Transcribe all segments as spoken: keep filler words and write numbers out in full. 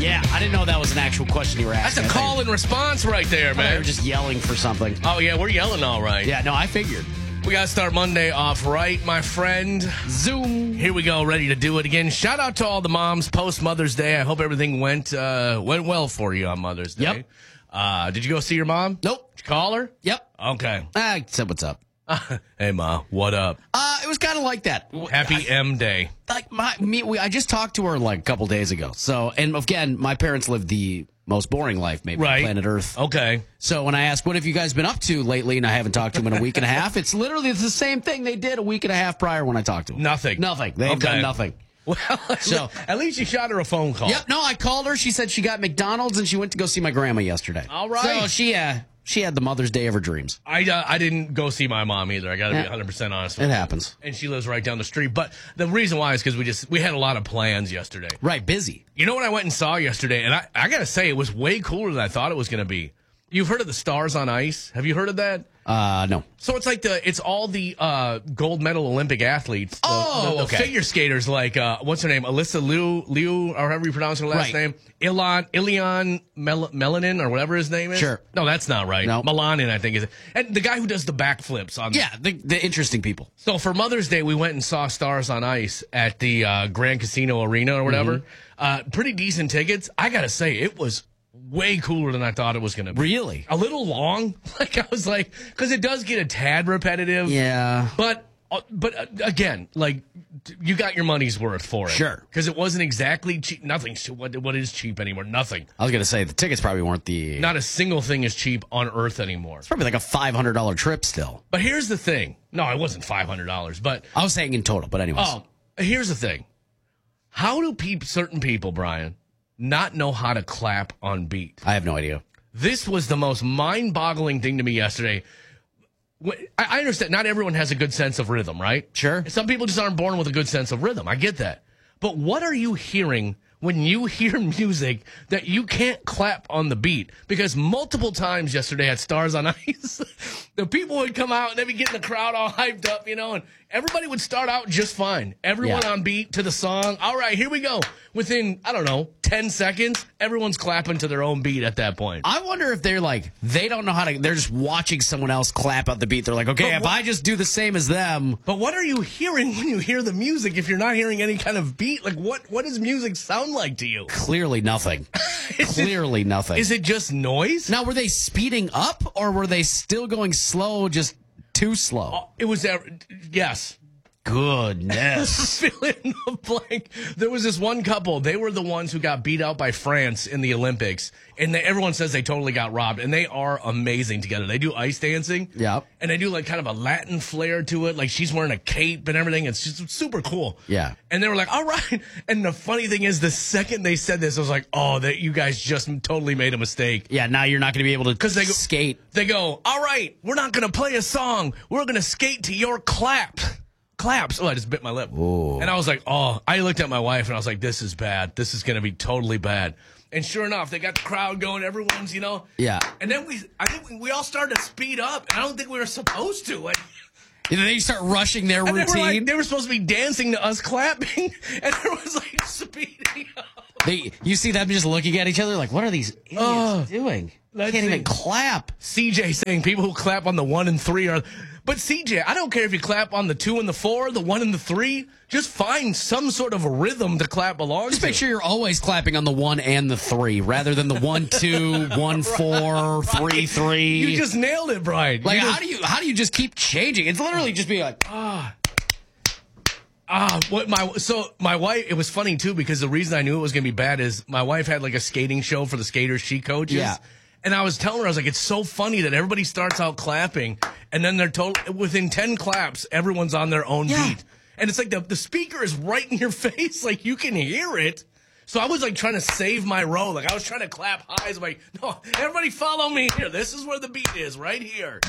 Yeah, I didn't know that was an actual question you were That's asking. a call and response right there, They man. were just yelling for something. Oh, yeah, we're yelling all right. Yeah, no, I figured. We got to start Monday off right, my friend. Zoom. Here we go, ready to do it again. Shout out to all the moms post Mother's Day. I hope everything went uh, went well for you on Mother's Day. Yep. Uh, did you go see your mom? Nope. Did you call her? Yep. Okay. I said what's up. Hey, Ma, what up? Uh, it was kind of like that. Happy I, M Day. Like my me, we, I just talked to her like a couple days ago. So, and again, my parents lived the most boring life maybe Right. on planet Earth. Okay. So when I ask, what have you guys been up to lately, and I haven't talked to them in a week and a half, it's literally the same thing they did a week and a half prior when I talked to them. Nothing. Nothing. They've Okay. done nothing. Well, So- at least you shot her a phone call. Yep. No, I called her. She said she got McDonald's and she went to go see my grandma yesterday. All right. So she, uh, she had the Mother's Day of her dreams. I uh, I didn't go see my mom either. I got to be Yeah. one hundred percent honest It with you. happens. And she lives right down the street. But the reason why is because we just we had a lot of plans yesterday. Right. Busy. You know what I went and saw yesterday? And I, I got to say, it was way cooler than I thought it was going to be. You've heard of the Stars on Ice? Have you heard of that? Uh, no. So it's like the it's all the uh, gold medal Olympic athletes. The, Oh, the, the okay. figure skaters like uh, what's her name, Alyssa Liu, Liu, or however you pronounce her last Right. name, Ilan Ilion Mel- Melanin or whatever his name is. Sure. No, that's not right. No. Melanin, I think is it. And the guy who does the backflips on. Yeah, the, the interesting people. So for Mother's Day, we went and saw Stars on Ice at the uh, Grand Casino Arena or whatever. Mm-hmm. Uh, pretty decent tickets. I gotta say, it was way cooler than I thought it was gonna be. Really? A little long. Like I was like, because it does get a tad repetitive. Yeah. But uh, but uh, again, like t- you got your money's worth for it. Sure. Because it wasn't exactly cheap. Nothing's what what is cheap anymore. Nothing. I was going to say the tickets probably weren't the. Not a single thing is cheap on Earth anymore. It's probably like a five hundred dollars trip still. But here's the thing. No, it wasn't five hundred dollars. But I was saying in total, but anyways. oh, here's the thing. How do peop- certain people, Brian, not know how to clap on beat? I have no idea. This was the most mind-boggling thing to me yesterday. Wh- I I understand not everyone has a good sense of rhythm, right? Sure. Some people just aren't born with a good sense of rhythm. I get that. But what are you hearing when you hear music that you can't clap on the beat? Because multiple times yesterday at Stars on Ice, the people would come out and they'd be getting the crowd all hyped up, you know, and everybody would start out just fine. Everyone Yeah. on beat to the song. All right, here we go. Within, I don't know, ten seconds, everyone's clapping to their own beat at that point. I wonder if they're like, they don't know how to, they're just watching someone else clap at the beat. They're like, okay, But if what- I just do the same as them. But what are you hearing when you hear the music if you're not hearing any kind of beat? Like, what, what does music sound like to you? Clearly nothing. Is it- Clearly nothing. Is it just noise? Now, were they speeding up or were they still going slow, just too slow? It was, uh, yes. Goodness. Fill in the blank. There was this one couple. They were the ones who got beat out by France in the Olympics. And they, everyone says they totally got robbed. And they are amazing together. They do ice dancing. Yep. And they do like kind of a Latin flair to it. Like she's wearing a cape and everything. It's just super cool. Yeah. And they were like, all right. And the funny thing is, the second they said this, I was like, oh, that you guys just totally made a mistake. Yeah, now you're not going to be able to Because they go, skate. They go, all right, we're not going to play a song. We're going to skate to your clap. Claps. Oh, I just bit my lip. Ooh. And I was like, oh, I looked at my wife and I was like, this is bad. This is going to be totally bad. And sure enough, they got the crowd going. Everyone's, you know. Yeah. And then we, I think we, we all started to speed up. And I don't think we were supposed to. And, And then they start rushing their and they routine. were like, they were supposed to be dancing to us clapping. And there was like speeding up. They, you see them just looking at each other like, what are these idiots Oh, doing? let's Can't see. even clap. C J saying people who clap on the one and three are. But C J, I don't care if you clap on the two and the four, the one and the three. Just find some sort of a rhythm to clap along Just to. make sure you're always clapping on the one and the three rather than the one, two, one, four, three, three. You just nailed it, Brian. like, You how just- do you, how do you just keep changing? It's literally just be like, Ah, what my so my wife. It was funny too because the reason I knew it was gonna be bad is my wife had like a skating show for the skaters she coaches. Yeah. And I was telling her, I was like, it's so funny that everybody starts out clapping, and then they're total within ten claps, everyone's on their own Yeah. beat, and it's like the the speaker is right in your face, like you can hear it. So I was like trying to save my row, like I was trying to clap highs, like no, everybody follow me here. This is where the beat is, right here. right.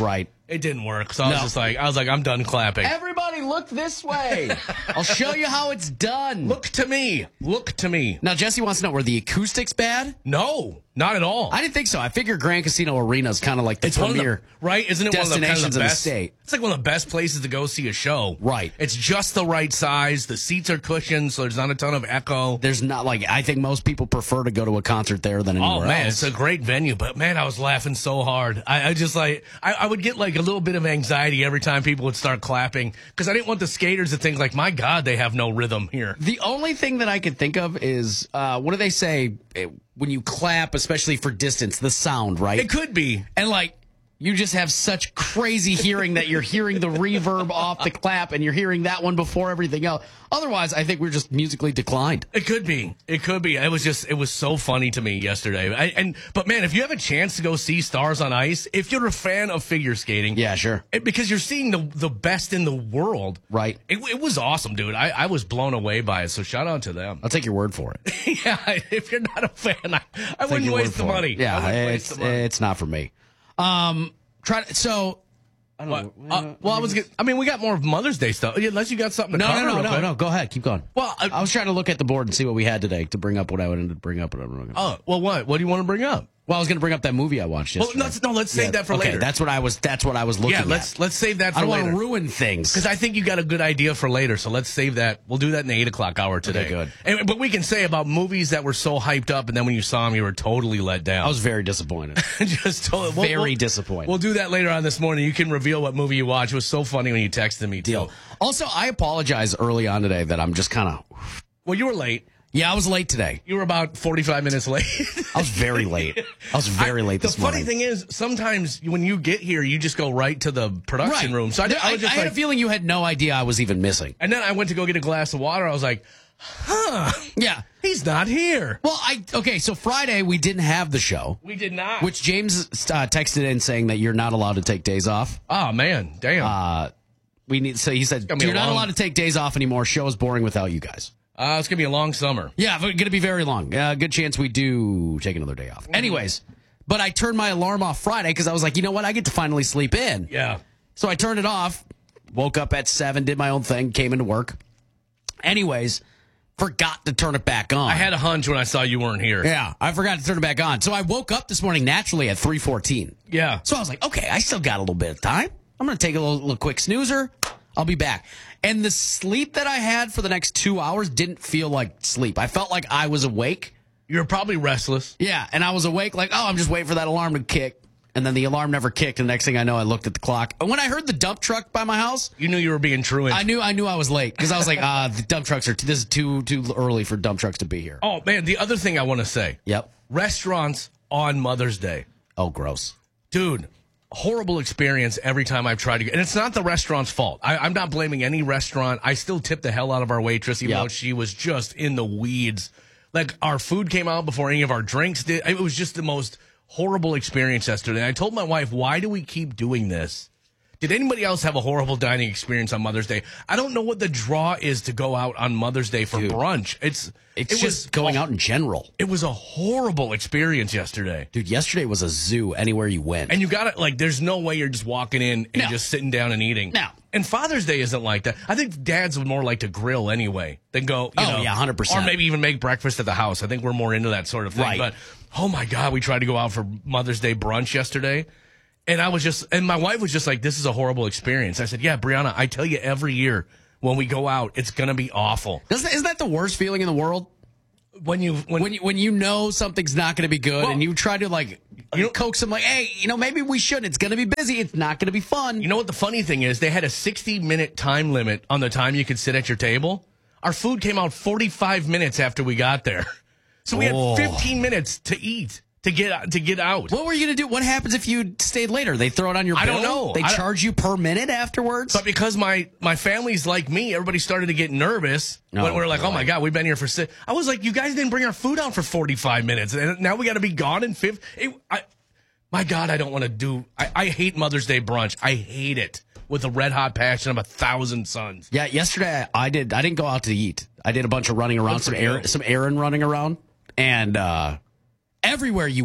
It didn't work. So I was No. just like, I was like, I'm done clapping. Everybody look this way. I'll show you how it's done. Look to me. Look to me. Now, Jesse wants to know, were the acoustics bad? No, not at all. I didn't think so. I figure Grand Casino Arena is kind of like the It's one of premier. the, right? Isn't it one of the, kind of destinations the in the best? state. It's like one of the best places to go see a show. Right. It's just the right size. The seats are cushioned, so there's not a ton of echo. There's not like, I think most people prefer to go to a concert there than anywhere Oh man, else. it's a great venue, but man, I was laughing so hard. I, I just like I, I would get like a little bit of anxiety every time people would start clapping because I didn't want the skaters to think like, my God, they have no rhythm here. The only thing that I could think of is, uh, what do they say eh, when you clap, especially for distance, the sound, right? It could be. And like, you just have such crazy hearing that you're hearing the reverb off the clap and you're hearing that one before everything else. Otherwise, I think we're just musically declined. It could be. It could be. It was just, it was so funny to me yesterday. I, and But man, if you have a chance to go see Stars on Ice, if you're a fan of figure skating. Yeah, sure. It, because you're seeing the the best in the world. Right. It, it was awesome, dude. I, I was blown away by it. So shout out to them. I'll take your word for it. Yeah, if you're not a fan, I, I Take wouldn't your waste word the for it. money. I Yeah, wouldn't waste it's the money. it's not for me. Um, try to, so. I don't What? know. Uh, well, I was. Get, I mean, we got more Mother's Day stuff. Unless you got something to No, cover. no, no, real no, quick. no. Go ahead. Keep going. Well, I- I was trying to look at the board and see what we had today to bring up what I wanted to bring up. But I'm not gonna. Oh, well, what? What do you want to bring up? Well, I was going to bring up that movie I watched Well, yesterday. let's no. Let's save Yeah, that for okay, later. that's what I was. That's what I was looking yeah. at. Let's let's save that for I don't later. want to ruin things. Because I think you got a good idea for later, so let's save that. We'll do that in the eight o'clock hour today. Okay, good. And, but we can say about movies that were so hyped up, and then when you saw them, you were totally let down. I was very disappointed. just totally, we'll- Very we'll- disappointed. We'll do that later on this morning. You can reveal what movie you watched. It was so funny when you texted me. Too. Deal. Also, I apologize early on today that I'm just kind of. Well, you were late. Yeah, I was late today. You were about forty-five minutes late. I was very late. I was very I- late this the morning. funny thing is, sometimes when you get here, you just go right to the production Right. room. So I, There- I I, was just I had like, a feeling you had no idea I was even missing. and then I went to go get a glass of water. I was like, huh, Yeah. he's not here. Well, I okay. So Friday we didn't have the show, We did not. which James uh, texted in saying that you're not allowed to take days off. oh man, damn. Uh, we need. So he said gonna be you're a not long- allowed to take days off anymore. Show is boring without you guys. Uh, it's gonna be a long summer. Yeah, but going to be very long. Uh, good chance we do take another day off. Anyways, but I turned my alarm off Friday because I was like, you know what? I get to finally sleep in. Yeah. So I turned it off, woke up at seven, did my own thing, came into work. Anyways, forgot to turn it back on. I had a hunch when I saw you weren't here. Yeah, I forgot to turn it back on. So I woke up this morning naturally at three fourteen. Yeah. So I was like, okay, I still got a little bit of time. I'm going to take a little, little quick snoozer. I'll be back. And the sleep that I had for the next two hours didn't feel like sleep. I felt like I was awake. You're probably restless. Yeah, and I was awake like, oh, I'm just waiting for that alarm to kick. And then the alarm never kicked, and the next thing I know, I looked at the clock. And when I heard the dump truck by my house, You knew you were being truant. I knew I knew I was late because I was like, uh, the dump trucks are, t- this is too too early for dump trucks to be here. oh man, the other thing I want to say. Yep. Restaurants on Mother's Day. Oh, gross. Dude, horrible experience every time I've tried to get. And it's not the restaurant's fault. I, I'm not blaming any restaurant. I still tip the hell out of our waitress, even Yep. though she was just in the weeds. Like, our food came out before any of our drinks did. It was just the most horrible experience yesterday. And I told my wife, why do we keep doing this? Did anybody else have a horrible dining experience on Mother's Day? I don't know what the draw is to go out on Mother's Day for Dude. brunch. It's It's it just was going a- out in general. It was a horrible experience yesterday. Dude, yesterday was a zoo anywhere you went. And you got it, like, there's no way you're just walking in and No. just sitting down and eating. No. And Father's Day isn't like that. I think dads would more like to grill anyway than go, you Oh, know. yeah, one hundred percent. Or maybe even make breakfast at the house. I think we're more into that sort of thing. Right. But, oh my God, we tried to go out for Mother's Day brunch yesterday. And I was just, and my wife was just like, this is a horrible experience. I said, yeah, Brianna, I tell you every year when we go out, it's going to be awful. Doesn't, isn't that the worst feeling in the world? When you, when, When you, when you know something's not going to be good Well, and you try to like you know- coax them like, hey, you know, maybe we shouldn't. It's going to be busy. It's not going to be fun. You know what the funny thing is? They had a sixty minute time limit on the time you could sit at your table. Our food came out forty-five minutes after we got there. So we Oh. had fifteen minutes to eat, to get to get out. What were you going to do? What happens if you stayed later? They throw it on your I bill? don't know. They I don't- charge you per minute afterwards? But because my, my family's like me, everybody started to get nervous when Oh, we were like, oh boy. my God, we've been here for six. I was like, you guys didn't bring our food out for forty-five minutes. And now we got to be gone in fifth. It, I, my God, I don't want to do, I, I hate Mother's Day brunch. I hate it with a red hot passion of a thousand suns. Yeah, yesterday I did. I didn't go out to eat. I did a bunch of running around, Good some for you. air, some errand running around, and uh, everywhere you went,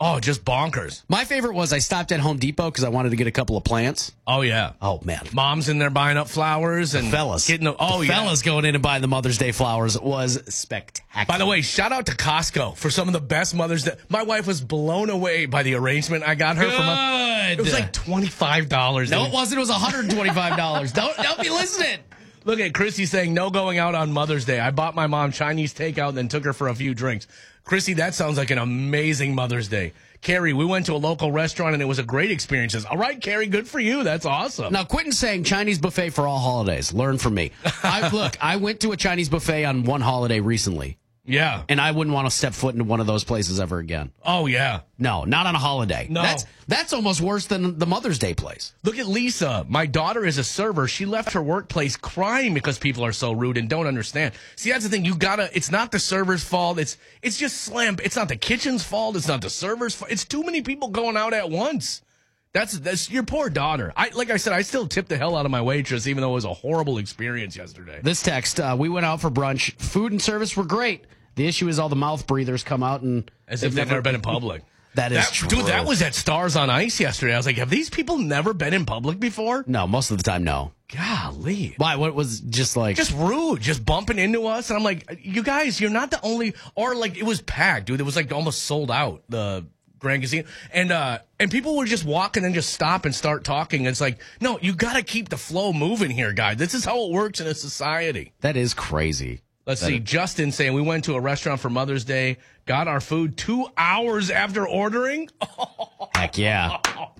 Oh, just bonkers. My favorite was I stopped at Home Depot because I wanted to get a couple of plants. Oh, yeah. Oh, man. Mom's in there buying up flowers and fellas. getting the, oh, the yeah. fellas going in and buying the Mother's Day flowers was spectacular. By the way, shout out to Costco for some of the best Mother's Day. My wife was blown away by the arrangement I got her Good. from a, it was like twenty-five dollars. No, it wasn't. It was one hundred twenty-five dollars. don't, don't be listening. Look at Chrissy saying no going out on Mother's Day. I bought my mom Chinese takeout and then took her for a few drinks. Chrissy, that sounds like an amazing Mother's Day. Carrie, we went to a local restaurant and it was a great experience. All right, Carrie, good for you. That's awesome. Now, Quentin's saying Chinese buffet for all holidays. Learn from me. I, look, I went to a Chinese buffet on one holiday recently. Yeah. And I wouldn't want to step foot into one of those places ever again. Oh, yeah. No, not on a holiday. No. That's, that's almost worse than the Mother's Day place. Look at Lisa. My daughter is a server. She left her workplace crying because people are so rude and don't understand. See, that's the thing. You gotta, it's not the server's fault. It's, it's just slam. It's not the kitchen's fault. It's not the server's fault. It's too many people going out at once. That's, that's your poor daughter. I, like I said, I still tip the hell out of my waitress, even though it was a horrible experience yesterday. This text, uh, we went out for brunch. Food and service were great. The issue is all the mouth breathers come out and as if they've never been in public. That is that, true. Dude, that was at Stars on Ice yesterday. I was like, have these people never been in public before? No, most of the time, no. Golly. Why? What was just like? Just rude, just bumping into us. And I'm like, you guys, you're not the only, or like it was packed, dude. It was like almost sold out, the Grand Casino. And, uh, and people were just walking and just stop and start talking. It's like, no, you got to keep the flow moving here, guys. This is how it works in a society. That is crazy. Let's that see. Is- Justin saying we went to a restaurant for Mother's Day, got our food two hours after ordering. Heck yeah.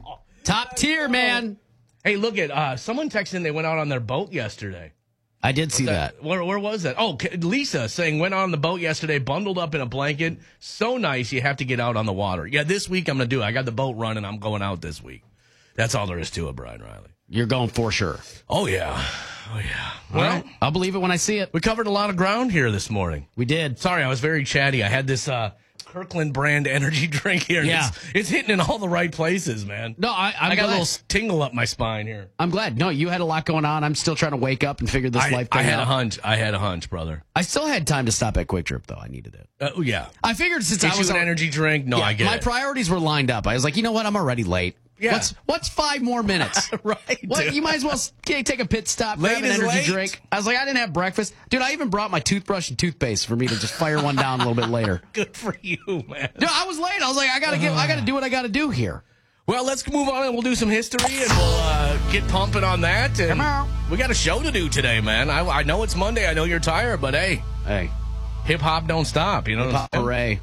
Top tier, man. Hey, look at uh, someone texted in they went out on their boat yesterday. I did see that. that. Where, where was that? Oh, Lisa saying went on the boat yesterday, bundled up in a blanket. So nice, you have to get out on the water. Yeah, this week I'm going to do it. I got the boat running. I'm going out this week. That's all there is to it, Brian Riley. You're going for sure. Oh, yeah. Oh, yeah. Well, Well, I'll believe it when I see it. we covered a lot of ground here this morning. We did. Sorry, I was very chatty. I had this uh, Kirkland brand energy drink here. Yeah. It's, it's hitting in all the right places, man. No, I, I'm I got glad. a little tingle up my spine here. I'm glad. No, you had a lot going on. I'm still trying to wake up and figure this I, life I thing had out. a hunch. I had a hunch, brother. I still had time to stop at Quick Trip, though. I needed it. Uh, oh, yeah. I figured since Get I was you an al- energy drink? No, Yeah, I get my it. priorities were lined up. I was like, you know what? I'm already late. Yeah. What's what's five more minutes? Right, What, dude. you might as well s- take take a pit stop, Late grab an is energy late. drink. I was like, I didn't have breakfast, dude. I even brought my toothbrush and toothpaste for me to just fire one down a little bit later. Good for you, man. Dude, I was late. I was like, I gotta get, I gotta do what I gotta do here. Well, let's move on and we'll do some history and we'll uh, get pumping on that. And Come on. we got a show to do today, man. I, I know it's Monday. I know you're tired, but hey, Hey, hip hop don't stop. You know what I'm Pop saying? Hooray!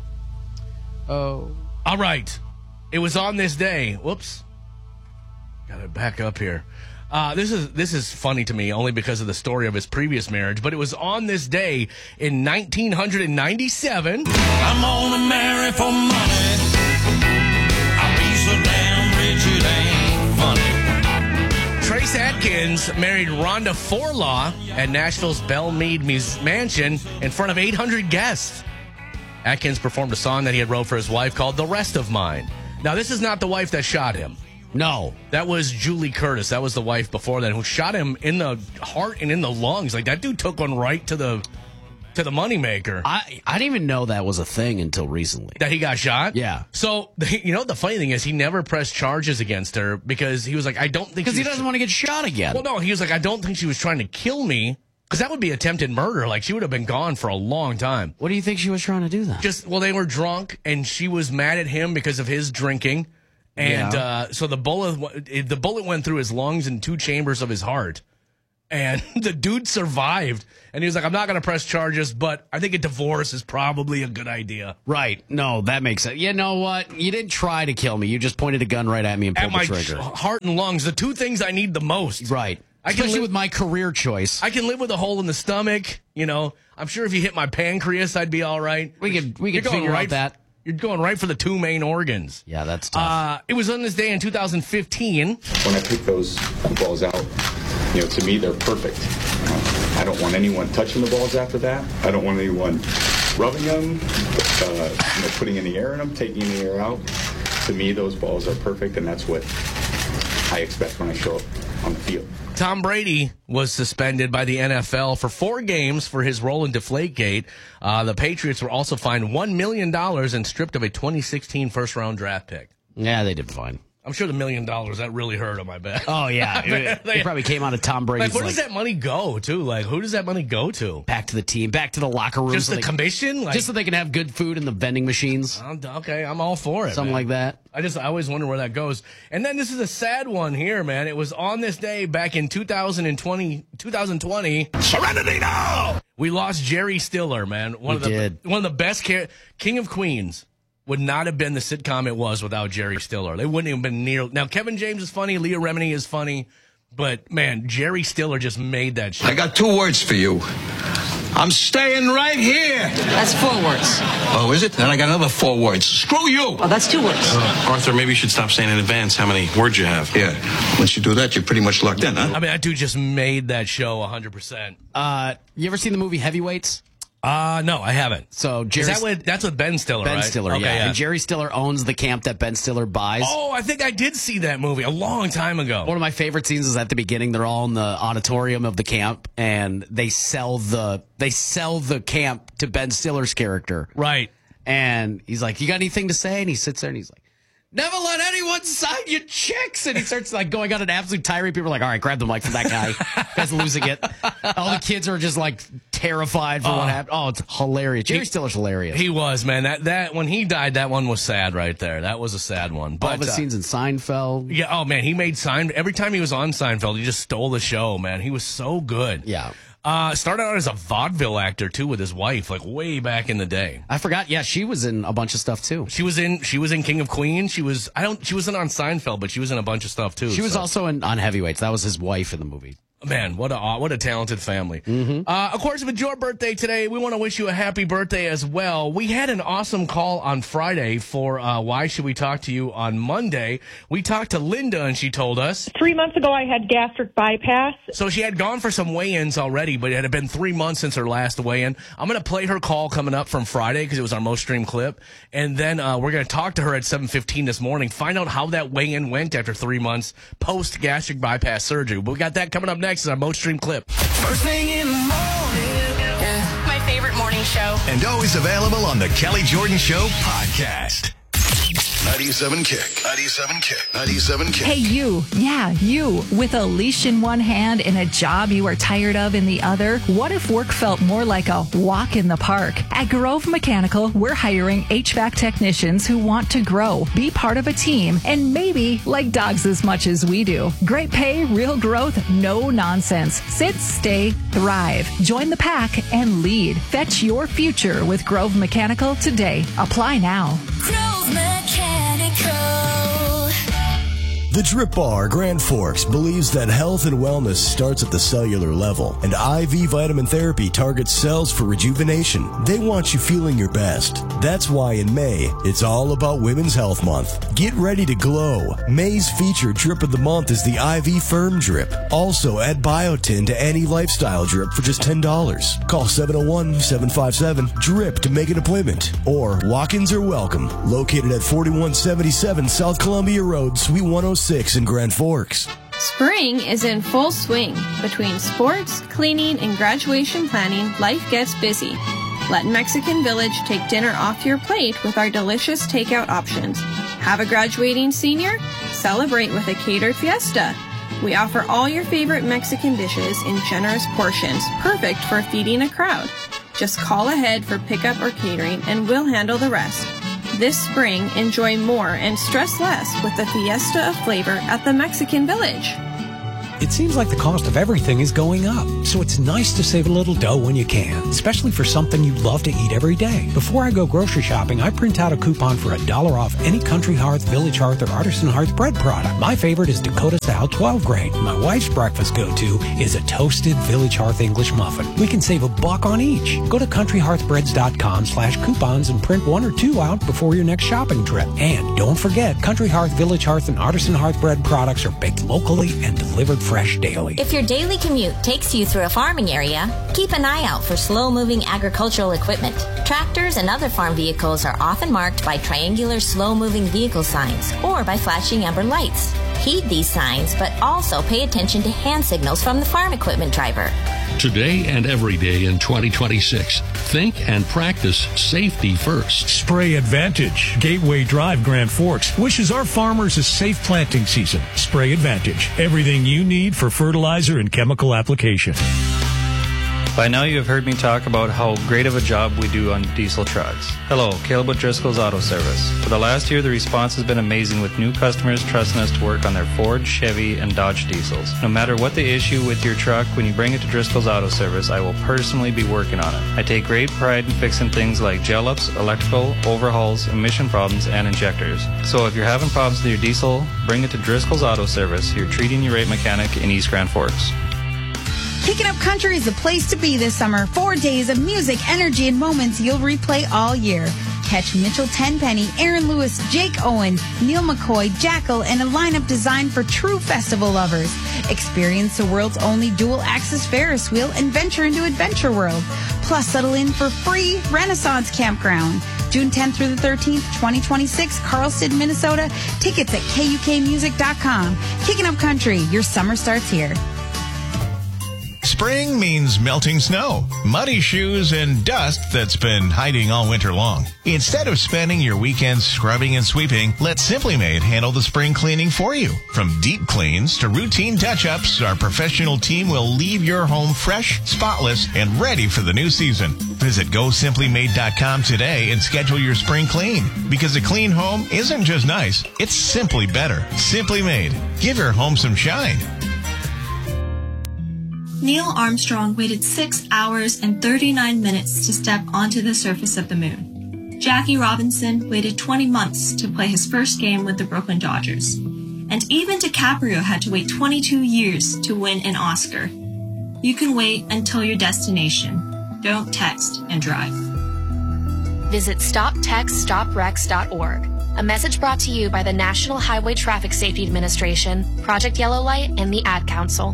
Oh, All right. It was on this day. Whoops. Got to back up here. Uh, this is this is funny to me only because of the story of his previous marriage, but it was on this day in nineteen ninety-seven. I'm gonna marry for money. I'll be so damn rich it ain't funny. Trace Atkins married Rhonda Forlaw at Nashville's Belle Meade Mus- Mansion in front of eight hundred guests. Atkins performed a song that he had wrote for his wife called The Rest of Mine. Now, this is not the wife that shot him. no. That was Julie Curtis. That was the wife before that who shot him in the heart and in the lungs. Like, that dude took one right to the to the moneymaker. I I didn't even know that was a thing until recently. That he got shot? Yeah. So, you know, the funny thing is he never pressed charges against her because he was like, I don't think Because she he was doesn't want to get shot again. Well, no, he was like, I don't think she was trying to kill me because that would be attempted murder. Like, she would have been gone for a long time. What do you think she was trying to do then? Just, well, they were drunk and she was mad at him because of his drinking. And Yeah. uh, so the bullet, the bullet went through his lungs and two chambers of his heart. And the dude survived. And he was like, I'm not going to press charges, but I think a divorce is probably a good idea. Right. No, that makes sense. You know what? You didn't try to kill me. You just pointed a gun right at me and At pulled my the trigger. heart and lungs, the two things I need the most. Right. I can Especially live- with my career choice. I can live with a hole in the stomach. You know, I'm sure if you hit my pancreas, I'd be all right. We could- we You're could going figure out right, that. You're going right for the two main organs. yeah, that's tough. Uh, it was on this day in two thousand fifteen. When I pick those balls out, you know, to me, they're perfect. Uh, I don't want anyone touching the balls after that. I don't want anyone rubbing them, uh, you know, putting any air in them, taking any air out. To me, those balls are perfect, and that's what I expect when I show up on the field. Tom Brady was suspended by the N F L for four games for his role in Deflategate. Uh, the Patriots were also fined one million dollars and stripped of a twenty sixteen first-round draft pick. Yeah, they did fine. I'm sure the million dollars, that really hurt him, I bet. Oh, yeah. It, it probably came out of Tom Brady's. Like, where like, does that money go, too? Like, who does that money go to? Back to the team, back to the locker room. Just so the they, commission? Like, just so they can have good food in the vending machines. I'm, okay, I'm all for it, Something man. like that. I just I always wonder where that goes. And then this is a sad one here, man. It was on this day back in two thousand twenty. Serenity now! We lost Jerry Stiller, man. One We of the did. one of the best char- King of Queens would not have been the sitcom it was without Jerry Stiller. They wouldn't have been near. Now Kevin James is funny, Leah Remini is funny, but man, Jerry Stiller just made that shit. I got two words for you. I'm staying right here. That's four words. Oh, is it? Then I got another four words. Screw you. Oh, that's two words. Uh, Arthur, maybe you should stop saying in advance how many words you have. Yeah. Once you do that, you're pretty much locked in, huh? I mean, that dude just made that show one hundred percent. Uh, you ever seen the movie Heavyweights? Uh, no, I haven't. So Jerry, Is that with, that's with Ben Stiller, Ben right? Stiller, Okay, yeah. And Jerry Stiller owns the camp that Ben Stiller buys. Oh, I think I did see that movie a long time ago. One of my favorite scenes is at the beginning. They're all in the auditorium of the camp, and they sell the they sell the camp to Ben Stiller's character. Right. And he's like, "You got anything to say?" And he sits there and he's like, "Never let anyone sign your checks." And he starts like going on an absolute tirade. People are like, "All right, grab the mic from that guy. Guy's losing it." All the kids are just like terrified for Oh. what happened. Oh, it's hilarious. Jerry He- Stiller's hilarious. He was, man. That that when he died, that one was sad right there. That was a sad one. all But the uh, scenes in Seinfeld. yeah, oh man, he made Sein every time he was on Seinfeld, he just stole the show, man. He was so good. Yeah. Uh, started out as a vaudeville actor too with his wife, like way back in the day. I forgot. Yeah, she was in a bunch of stuff too. She was in she was in King of Queens. She was I don't she wasn't on Seinfeld, but she was in a bunch of stuff too. She was so. also in on Heavyweights. That was his wife in the movie. Man, what a what a talented family. Mm-hmm. Uh, of course, if it's your birthday today, we want to wish you a happy birthday as well. We had an awesome call on Friday for uh, Why Should We Talk to You on Monday. We talked to Linda, and she told us. Three months ago, I had gastric bypass. So she had gone for some weigh-ins already, but it had been three months since her last weigh-in. I'm going to play her call coming up from Friday because it was our most streamed clip. And then uh, we're going to talk to her at seven fifteen this morning, find out how that weigh-in went after three months post-gastric bypass surgery. But we got that coming up next in our most streamed clip. First thing in the morning. My favorite morning show. And always available on the Kelly Jordan Show podcast. ninety-seven Kick. ninety-seven Kick. ninety-seven Kick. Hey, you. Yeah, you. With a leash in one hand and a job you are tired of in the other, what if work felt more like a walk in the park? At Grove Mechanical, we're hiring H V A C technicians who want to grow, be part of a team, and maybe like dogs as much as we do. Great pay, real growth, no nonsense. Sit, stay, thrive. Join the pack and lead. Fetch your future with Grove Mechanical today. Apply now. Grove Mechanical. The Drip Bar Grand Forks believes that health and wellness starts at the cellular level, and I V vitamin therapy targets cells for rejuvenation. They want you feeling your best. That's why in May, it's all about Women's Health Month. Get ready to glow. May's featured drip of the month is the I V Firm Drip. Also add Biotin to any lifestyle drip for just ten dollars. Call seven oh one, seven five seven, DRIP to make an appointment. Or walk-ins are welcome. Located at forty-one seventy-seven South Columbia Road, Suite one oh six in Grand Forks. Spring is in full swing. Between sports, cleaning, and graduation planning, life gets busy. Let Mexican Village take dinner off your plate with our delicious takeout options. Have a graduating senior? Celebrate with a catered fiesta. We offer all your favorite Mexican dishes in generous portions, perfect for feeding a crowd. Just call ahead for pickup or catering and we'll handle the rest. This spring, enjoy more and stress less with the Fiesta of Flavor at the Mexican Village. It seems like the cost of everything is going up, so it's nice to save a little dough when you can, especially for something you love to eat every day. Before I go grocery shopping, I print out a coupon for a dollar off any Country Hearth, Village Hearth, or Artisan Hearth bread product. My favorite is Dakota Style twelve grade. My wife's breakfast go-to is a toasted Village Hearth English muffin. We can save a buck on each. Go to country hearth breads dot com slash coupons and print one or two out before your next shopping trip. And don't forget, Country Hearth, Village Hearth, and Artisan Hearth bread products are baked locally and delivered fresh daily. If your daily commute takes you through a farming area, keep an eye out for slow-moving agricultural equipment. Tractors and other farm vehicles are often marked by triangular slow-moving vehicle signs or by flashing amber lights. Heed these signs, but also pay attention to hand signals from the farm equipment driver. Today and every day in twenty twenty-six, think and practice safety first. Spray Advantage, Gateway Drive, Grand Forks, wishes our farmers a safe planting season. Spray Advantage, everything you need for fertilizer and chemical application. By now you have heard me talk about how great of a job we do on diesel trucks. Hello, Caleb with Driscoll's Auto Service. For the last year, the response has been amazing with new customers trusting us to work on their Ford, Chevy, and Dodge diesels. No matter what the issue with your truck, when you bring it to Driscoll's Auto Service, I will personally be working on it. I take great pride in fixing things like gel-ups, electrical, overhauls, emission problems, and injectors. So if you're having problems with your diesel, bring it to Driscoll's Auto Service, your treating you right mechanic in East Grand Forks. Kicking Up Country is the place to be this summer. Four days of music, energy, and moments you'll replay all year. Catch Mitchell Tenpenny, Aaron Lewis, Jake Owen, Neil McCoy, Jackal, and a lineup designed for true festival lovers. Experience the world's only dual-axis Ferris wheel and venture into Adventure World. Plus, settle in for free Renaissance Campground. June tenth through the thirteenth, twenty twenty-six, Carlston, Minnesota. Tickets at K U K music dot com. Kicking Up Country, your summer starts here. Spring means melting snow, muddy shoes, and dust that's been hiding all winter long. Instead of spending your weekends scrubbing and sweeping, let Simply Made handle the spring cleaning for you. From deep cleans to routine touch-ups, our professional team will leave your home fresh, spotless, and ready for the new season. Visit go simply made dot com today and schedule your spring clean. Because a clean home isn't just nice, it's simply better. Simply Made. Give your home some shine. Neil Armstrong waited six hours and thirty-nine minutes to step onto the surface of the moon. Jackie Robinson waited twenty months to play his first game with the Brooklyn Dodgers. And even DiCaprio had to wait twenty-two years to win an Oscar. You can wait until your destination. Don't text and drive. Visit stop text stop wrecks dot org. A message brought to you by the National Highway Traffic Safety Administration, Project Yellow Light, and the Ad Council.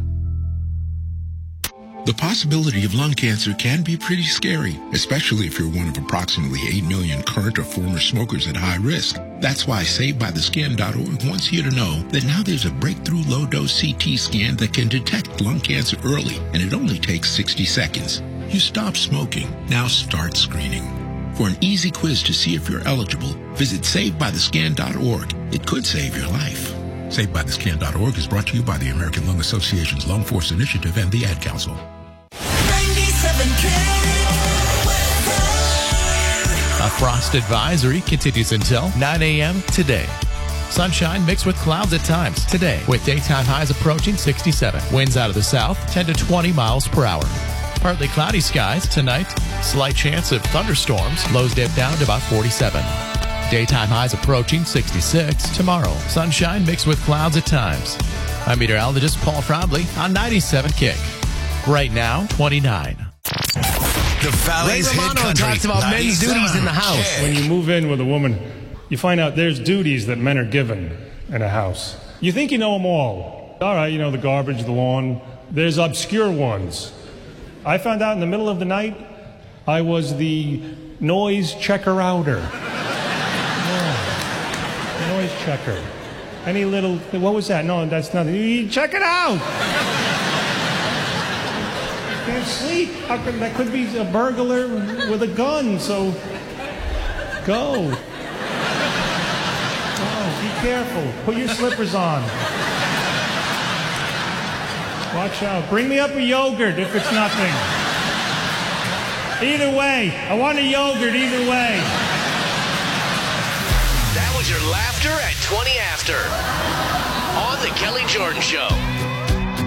The possibility of lung cancer can be pretty scary, especially if you're one of approximately eight million current or former smokers at high risk. That's why Saved By The Skin dot org wants you to know that now there's a breakthrough low-dose C T scan that can detect lung cancer early, and it only takes sixty seconds. You stop smoking, now start screening. For an easy quiz to see if you're eligible, visit Saved By The Skin dot org. It could save your life. Saved By The Skin dot org is brought to you by the American Lung Association's Lung Force Initiative and the Ad Council. A frost advisory continues until nine a.m. today. Sunshine mixed with clouds at times today, with daytime highs approaching sixty-seven. Winds out of the south, ten to twenty miles per hour. Partly cloudy skies tonight. Slight chance of thunderstorms. Lows dip down to about forty-seven. Daytime highs approaching sixty-six. Tomorrow, sunshine mixed with clouds at times. I'm meteorologist Paul Frobley on ninety-seven Kick. Right now, twenty-nine. The Valley's Ray Romano Hit Country, talks about men's duties in the house. When you move in with a woman, you find out there's duties that men are given in a house. You think you know them all. All right, you know, the garbage, the lawn. There's obscure ones. I found out in the middle of the night I was the noise checker-outer. Yeah. Noise checker. Any little, what was that? No, that's nothing. You check it out. Can't sleep. How could, that could be a burglar with a gun, so go. Oh, be careful. Put your slippers on. Watch out. Bring me up a yogurt if it's nothing. Either way. I want a yogurt either way. That was your laughter at twenty after on The Kelly Jordan Show.